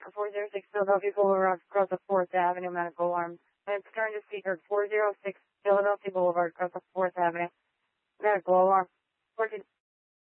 406 Philadelphia Boulevard, across the 4th Avenue, medical alarm. And turn to speaker 406 Philadelphia Boulevard, across the 4th Avenue, medical alarm. 14